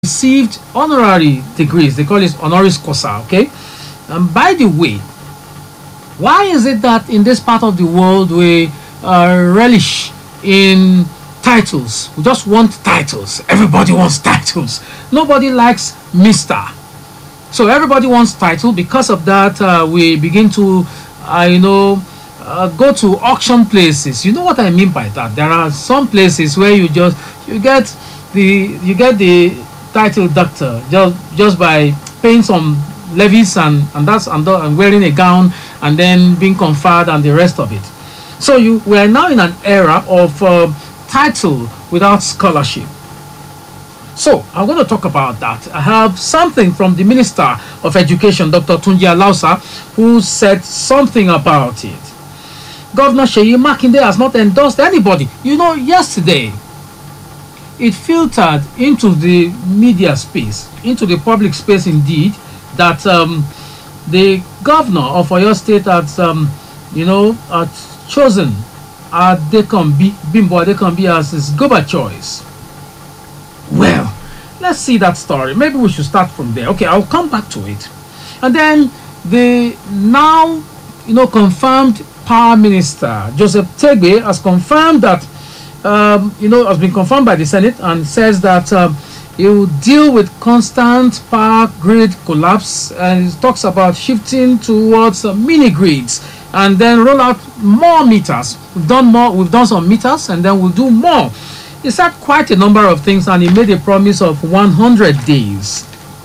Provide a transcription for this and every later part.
received honorary degrees. They call it honoris causa. Okay, and by the way, why is it that in this part of the world we relish in titles? We just want titles. Everybody wants titles. Nobody likes Mister. So everybody wants title. Because of that, we begin to, go to auction places. You know what I mean by that? There are some places where you get the title doctor just by paying some levies and wearing a gown and then being conferred and the rest of it. So we are now in an era of title without scholarship. So I'm going to talk about that. I have something from the Minister of Education, Dr. Tunji Alausa, who said something about it. Governor Seyi Makinde has not endorsed anybody. You know, yesterday it filtered into the media space, into the public space indeed, that the governor of Oyo State had chosen Bimbo Adekambi as his Goba choice. Well, let's see that story. Maybe we should start from there. Okay, I'll come back to it. And then the now, confirmed Power Minister Joseph Tegbe has confirmed that, has been confirmed by the Senate and says that he will deal with constant power grid collapse, and he talks about shifting towards mini grids and then roll out more meters. We've done some meters, and then we'll do more. He said quite a number of things, and he made a promise of 100 days.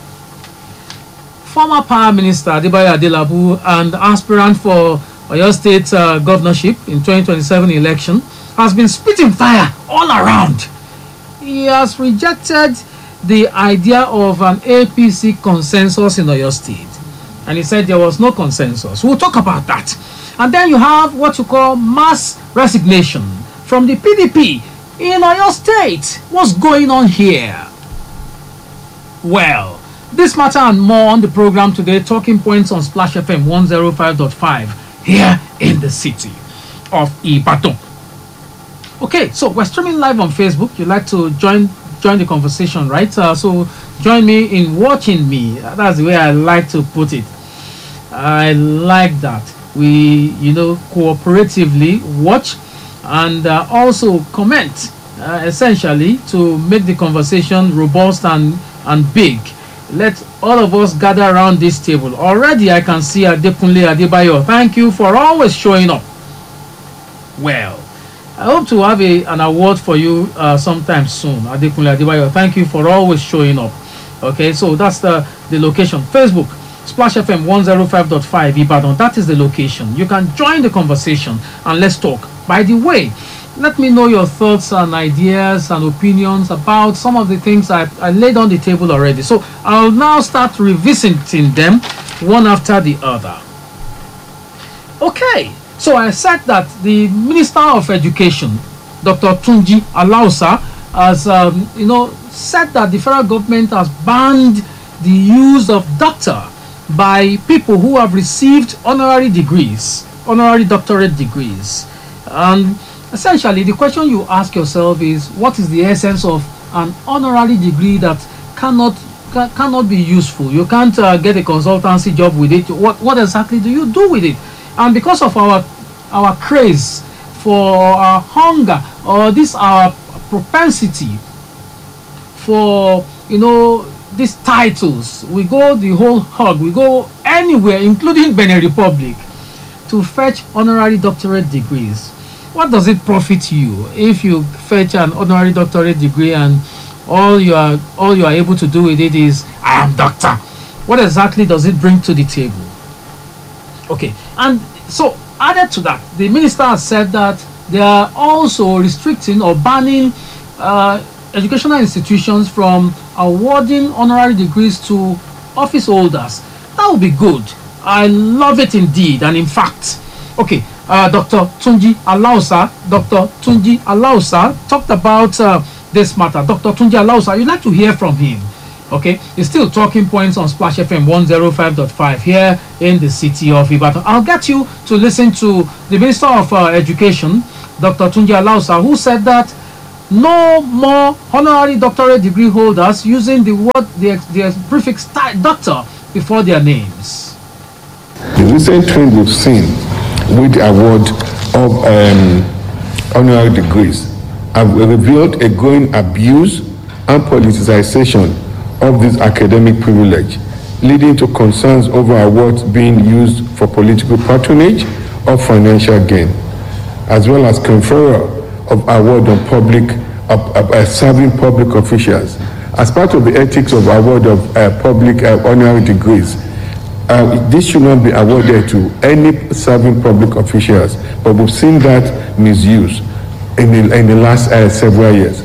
Former Power Minister Adebayo Adelabu and aspirant for Oyo State governorship in 2027 election has been spitting fire all around. He has rejected the idea of an APC consensus in Oyo State, and he said there was no consensus. We'll talk about that. And then you have what you call mass resignation from the PDP in Oyo State. What's going on here? Well, this matter and more on the program today. Talking Points on Splash FM 105.5 here in the city of Ibadan. Okay, so we're streaming live on Facebook. You'd like to join the conversation, right? So join me in watching me. That's the way I like to put it. I like that we, cooperatively watch and also comment, essentially to make the conversation robust and big. Let all of us gather around this table. Already I can see Adekunle Adebayo. Thank you for always showing up. Well, I hope to have an award for you sometime soon, Adekunle Adebayo. Thank you for always showing up. Okay, so that's the location. Facebook, Splash FM 105.5 Ibadan. That is the location. You can join the conversation and let's talk. By the way, let me know your thoughts and ideas and opinions about some of the things I laid on the table already. So I'll now start revisiting them one after the other. Okay, so I said that the Minister of Education, Dr. Tunji Alausa, has said that the federal government has banned the use of doctor by people who have received honorary doctorate degrees. And essentially, the question you ask yourself is, what is the essence of an honorary degree that cannot be useful? You can't get a consultancy job with it. What exactly do you do with it? And because of our craze for our hunger, or our propensity for these titles, we go the whole hog. We go anywhere, including Benin Republic, to fetch honorary doctorate degrees. What does it profit you if you fetch an honorary doctorate degree and all you are able to do with it is, I am doctor? What exactly does it bring to the table? Okay, and so added to that, the minister has said that they are also restricting or banning educational institutions from awarding honorary degrees to office holders. That would be good. I love it indeed. And in fact, okay, Dr. Tunji Alausa talked about this matter. Dr. Tunji Alausa, you'd like to hear from him. Okay, it's still Talking Points on Splash FM 105.5 here in the city of Ibadan. I'll get you to listen to the Minister of Education, Dr. Tunji Alausa, who said that No more honorary doctorate degree holders using the prefix doctor before their names. The recent trend we've seen with the award of honorary degrees have revealed a growing abuse and politicization of this academic privilege, leading to concerns over awards being used for political patronage or financial gain, as well as conferral of award on serving public officials. As part of the ethics of award of public honorary degrees, this should not be awarded to any serving public officials, but we've seen that misuse in the last several years.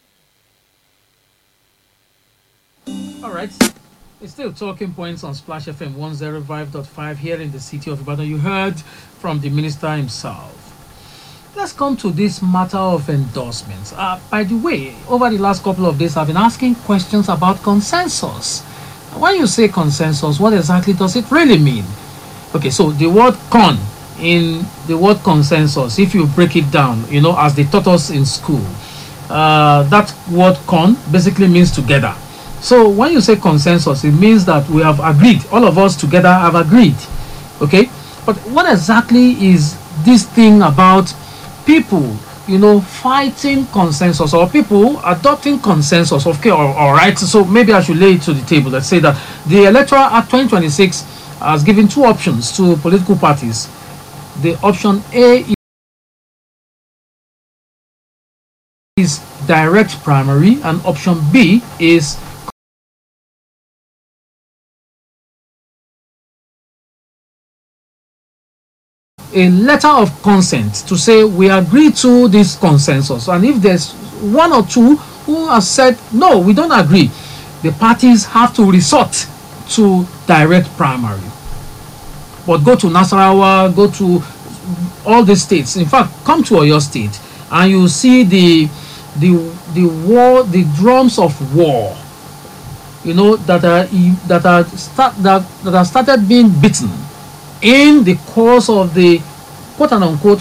All right. It's still talking points on Splash FM 105.5 here in the city of Ibadan. You heard from the minister himself. Let's come to this matter of endorsements. By the way, over the last couple of days, I've been asking questions about consensus. When you say consensus, what exactly does it really mean? Okay, so the word con in the word consensus, if you break it down, as they taught us in school, that word con basically means together. So when you say consensus, it means that we have agreed. All of us together have agreed. Okay? But what exactly is this thing about people, fighting consensus or people adopting consensus? Okay, all right. So maybe I should lay it to the table. Let's say that the Electoral Act 2026 has given two options to political parties. The option A is direct primary and option B is a letter of consent to say we agree to this consensus, and if there's one or two who have said no, we don't agree, the parties have to resort to direct primary. But go to Nasarawa, go to all the states, in fact come to Oyo State, and you see the war, the drums of war, that are started being beaten in the course of the quote-unquote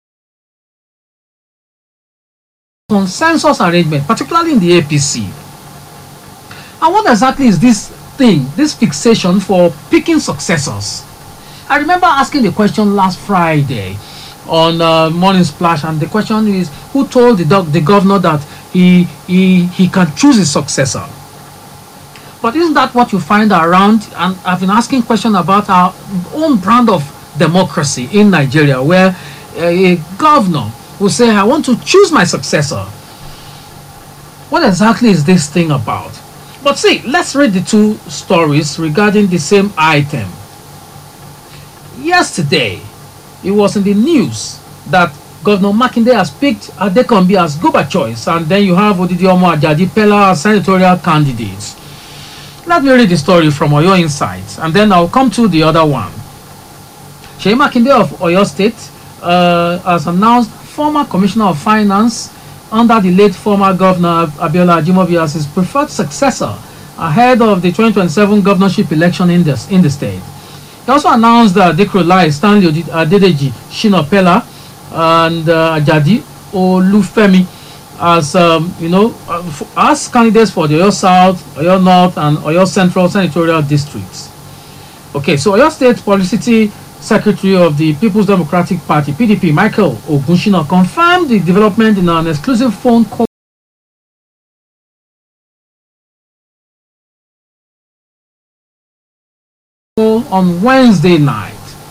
consensus arrangement, particularly in the APC. And what exactly is this thing, this fixation for picking successors? I remember asking the question last Friday on Morning Splash, and the question is, who told the governor that he can choose his successor? But isn't that what you find around? And I've been asking questions about our own brand of democracy in Nigeria, where a governor will say, I want to choose my successor. What exactly is this thing about? But see, let's read the two stories regarding the same item. Yesterday, it was in the news that Governor Makinde has picked Adekombi as Goba choice, and then you have Odidiomo Ajadi Pella as senatorial candidates. Let me read the story from Oyo Insights, and then I'll come to the other one. Seyi Makinde of Oyo State has announced former Commissioner of Finance under the late former Governor Abiola Ajimobi as his preferred successor ahead of the 2027 governorship election in the state. He also announced that Dekrolai, Stanley Adedeji, Shina Pella, and Ajadi Olufemi as as candidates for the Oyo South, Oyo North, and Oyo Central senatorial districts. Okay, so Oyo State Publicity Secretary of the People's Democratic Party (PDP), Michael Ogunshina, confirmed the development in an exclusive phone call on Wednesday night.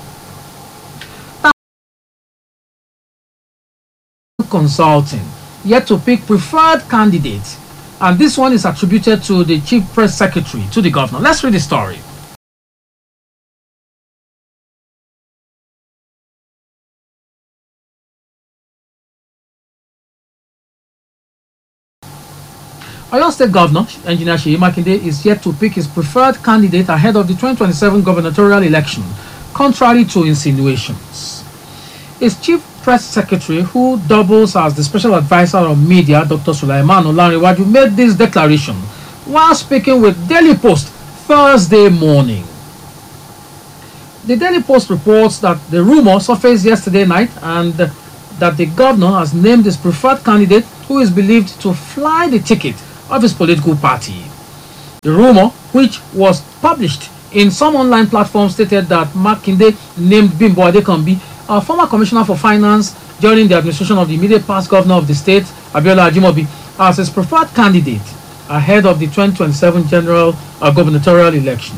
Consulting yet to pick preferred candidates, and this one is attributed to the Chief Press Secretary to the governor. Let's read the story. Oyo State Governor Engineer Seyi Makinde is yet to pick his preferred candidate ahead of the 2027 gubernatorial election, contrary to insinuations. His Chief Press Secretary, who doubles as the Special Advisor on Media, Dr. Sulaiman Olanrewaju, made this declaration while speaking with Daily Post Thursday morning. The Daily Post reports that the rumor surfaced yesterday night and that the governor has named his preferred candidate who is believed to fly the ticket of his political party. The rumor, which was published in some online platforms, stated that Makinde named Bimbo Adekambi, a former commissioner for finance during the administration of the immediate past governor of the state, Abiola Ajimobi, as his preferred candidate ahead of the 2027 general gubernatorial election.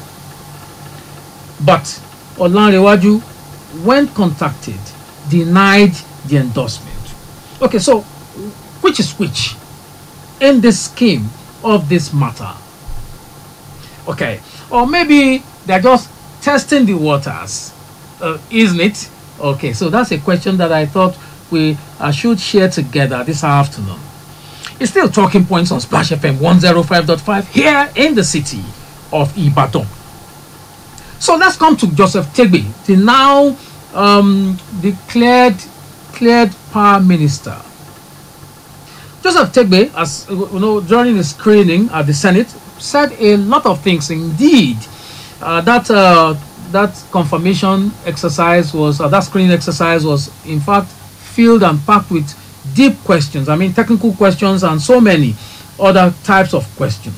But Olanrewaju, when contacted, denied the endorsement. Okay, so which is which in this scheme of this matter? Okay, or maybe they're just testing the waters, isn't it? Okay, so that's a question that I thought we should share together this afternoon. It's still talking points on Splash FM 105.5 here in the city of Ibadan. So let's come to Joseph Tegbe, the now declared power minister. Joseph Tegbe, as you know, during the screening at the Senate, said a lot of things. Indeed, that confirmation exercise was that screening exercise was in fact filled and packed with deep questions. I mean, technical questions and so many other types of questions.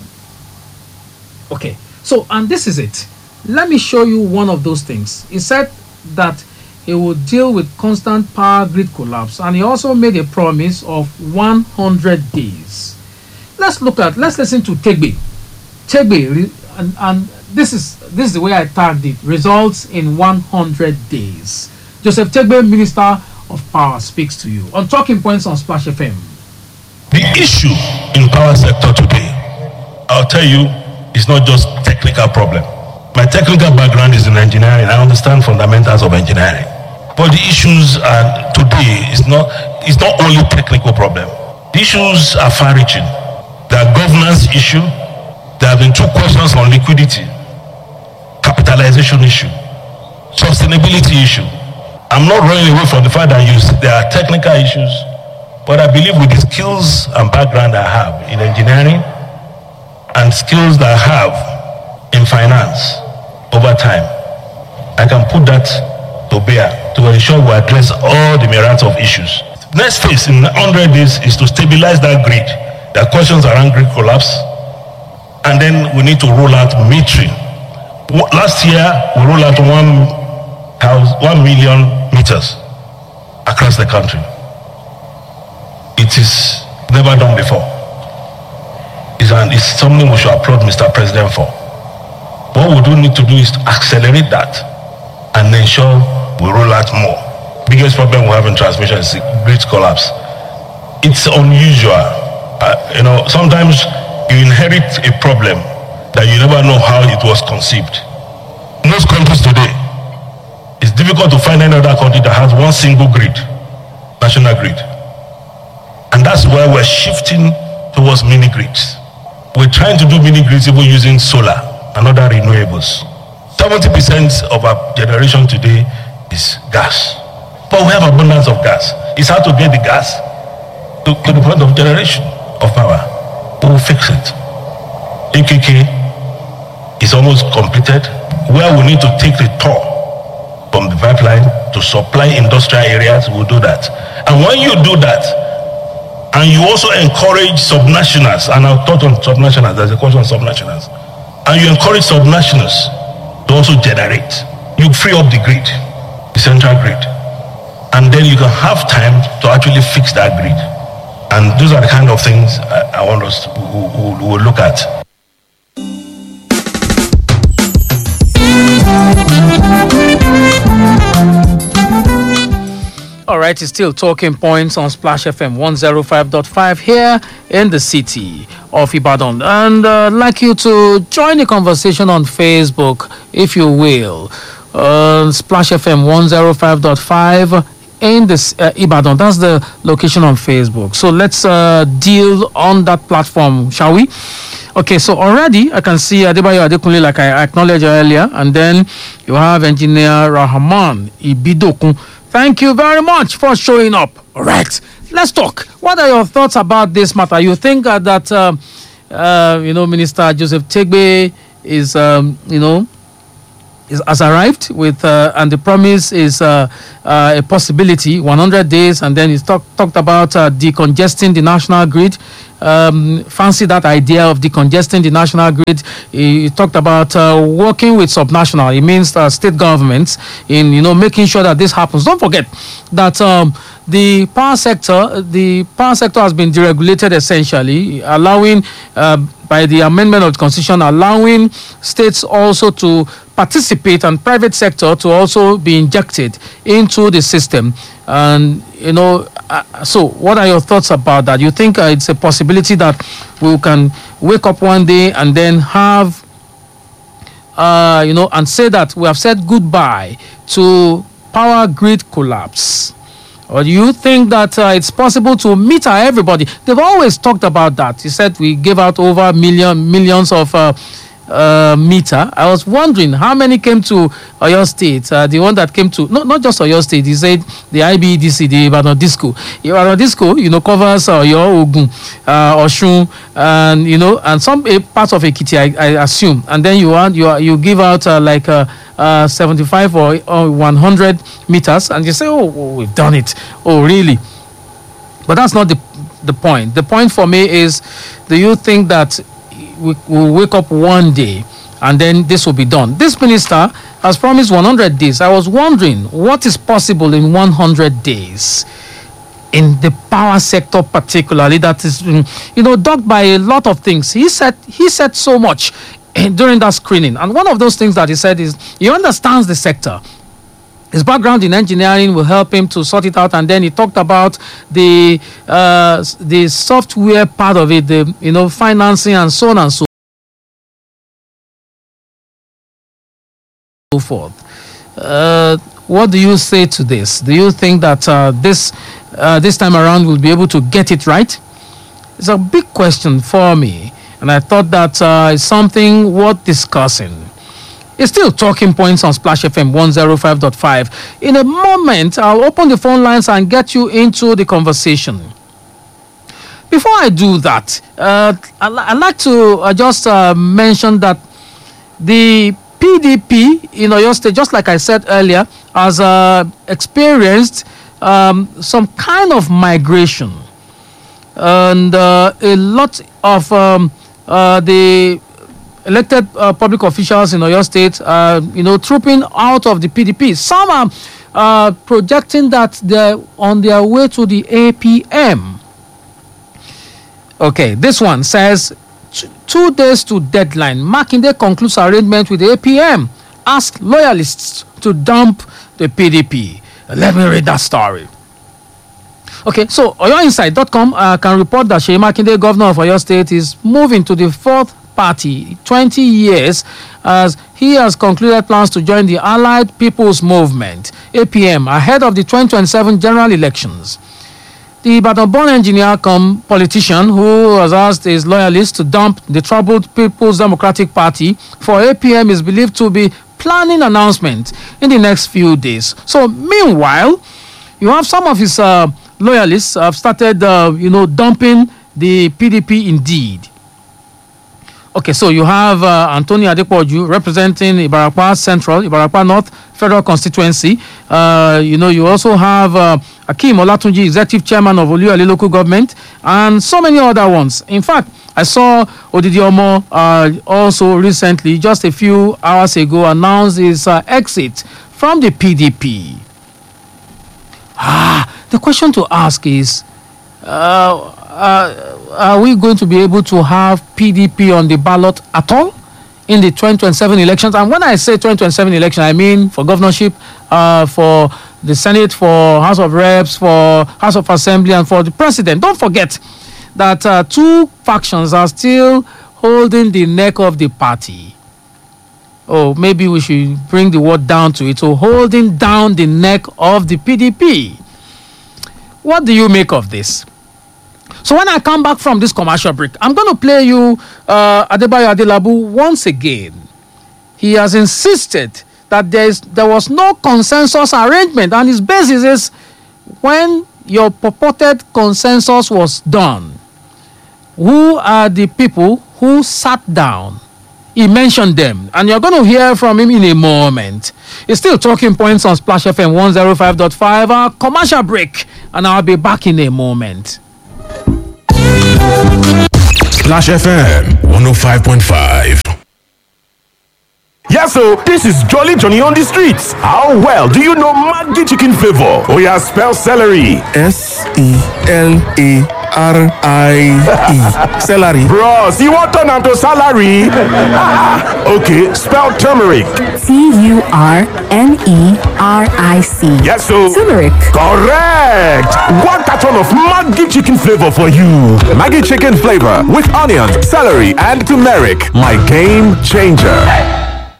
Okay, so and this is it. Let me show you one of those things. He said that he would deal with constant power grid collapse, and he also made a promise of 100 days. Let's listen to Tegbe. Tegbe, and this is the way I tagged it. Results in 100 days. Joseph Tegbe, Minister of Power, speaks to you on Talking Points on Splash FM. The issue in power sector today, I'll tell you, is not just technical problem. My technical background is in engineering. I understand fundamentals of engineering. But the issues today is not only technical problem. The issues are far-reaching. There are governance issue. There have been two questions on liquidity, capitalization issue, sustainability issue. I'm not running away from the fact that there are technical issues, but I believe with the skills and background I have in engineering and skills that I have in finance over time, I can put that to bear to ensure we address all the myriad of issues. Next phase in 100 days is to stabilize that grid. There are questions around grid collapse, and then we need to roll out metering. Last year, we rolled out 1 million meters across the country. It is never done before. It's something we should applaud Mr. President for. What we do need to do is to accelerate that and ensure we roll out more. Biggest problem we have in transmission is grid collapse. It's unusual. Sometimes you inherit a problem that you never know how it was conceived. In most countries today, it's difficult to find any other country that has one single grid, national grid. And that's why we're shifting towards mini grids. We're trying to do mini grids even using solar and other renewables. 70% of our generation today is gas. But we have abundance of gas. It's hard to get the gas to the point of generation of power. But we'll fix it. AKK is almost completed, where we need to take the tour from the pipeline to supply industrial areas. We'll do that. And when you do that, and you also encourage subnationals, and I'll talk on subnationals, there's a question on subnationals, and you encourage subnationals to also generate, you free up the grid, the central grid, and then you can have time to actually fix that grid. And those are the kind of things I want us to we'll look at. All right, it's still Talking Points on Splash FM 105.5 here in the city of Ibadan. And I'd like you to join the conversation on Facebook, if you will. Splash FM 105.5 in this Ibadan. That's the location on Facebook. So let's deal on that platform, shall we? Okay, so already I can see Adebayo Adekunle, like I acknowledged earlier, and then you have Engineer Rahman Ibidokun. Thank you very much for showing up. All right, let's talk. What are your thoughts about this matter? You think that Minister Joseph Tegbe is, has arrived with, and the promise is a possibility, 100 days, and then he's talked about decongesting the national grid. Fancy that idea of decongesting the national grid. He talked about working with subnational. It means state governments in making sure that this happens. Don't forget that the power sector has been deregulated, essentially, allowing by the amendment of the constitution, allowing states also to participate and private sector to also be injected into the system. And so what are your thoughts about that? You think it's a possibility that we can wake up one day and then have and say that we have said goodbye to power grid collapse? Or do you think that it's possible to meter everybody? They've always talked about that. He said we gave out over millions of meter. I was wondering how many came to Oyo State. The one that came to not just Oyo State. He said the IBEDC, the Ibadan Disco. Ibadan Disco, covers Oyo, Ogun, Oshun, and and some parts of Ekiti, I assume. And then you give out 75 or 100 meters, and you say, oh, we've done it. Oh, really? But that's not the point. The point for me is, do you think that we'll wake up one day and then this will be done? This minister has promised 100 days. I was wondering what is possible in 100 days in the power sector, particularly, that is dogged by a lot of things. He said so much during that screening, and one of those things that he said is he understands the sector. His background in engineering will help him to sort it out, and then he talked about the software part of it, the financing and so on and so forth. What do you say to this? Do you think that this time around we'll be able to get it right? It's a big question for me, and I thought that it's something worth discussing. It's still talking points on Splash FM 105.5. In a moment, I'll open the phone lines and get you into the conversation. Before I do that, I'd like to just mention that the PDP in Oyo State, just like I said earlier, has experienced some kind of migration. And a lot of the elected public officials in Oyo State, trooping out of the PDP. Some are projecting that they're on their way to the APM. Okay, this one says 2 days to deadline. Makinde concludes arrangement with the APM. Ask loyalists to dump the PDP. Let me read that story. Okay, so OyoInside.com can report that Seyi Makinde, governor of Oyo State, is moving to the fourth party, 20 years, as he has concluded plans to join the Allied People's Movement, APM, ahead of the 2027 general elections. The Ibadan-born engineer come politician who has asked his loyalists to dump the troubled People's Democratic Party for APM is believed to be planning announcement in the next few days. So meanwhile, you have some of his loyalists have started, dumping the PDP indeed. Okay, so you have Anthony Adepoju representing Ibarapa Central, Ibarapa North Federal Constituency. You also have Akeem Olatunji, Executive Chairman of Oluyole Local Government, and so many other ones. In fact, I saw Odidi Omo also recently, just a few hours ago, announced his exit from the PDP. The question to ask is, are we going to be able to have PDP on the ballot at all in the 2027 elections? And when I say 2027 election, I mean for governorship, for the Senate, for House of Reps, for House of Assembly, and for the president. Don't forget that two factions are still holding the neck of the party. Oh, maybe we should bring the word down to it. So holding down the neck of the PDP. What do you make of this? So when I come back from this commercial break, I'm going to play you Adebayo Adelabu once again. He has insisted that there was no consensus arrangement, and his basis is when your purported consensus was done, who are the people who sat down he mentioned them, and you're going to hear from him in a moment. He's still talking points on Splash FM 105.5. Our commercial break, and I'll be back in a moment. Splash FM 105.5. Yes, so this is Jolly Johnny on the streets. How well do you know Maggi chicken flavor? Oh yeah, spell celery. S-E-L-A-R-I-E. Celery. Bros, you want turn to salary? Okay, spell turmeric. T-U-R-M-E-R-I-C. Yes, so Turmeric. Correct. One carton of Maggi chicken flavor for you. Maggi chicken flavor with onions, celery, and turmeric. My game changer.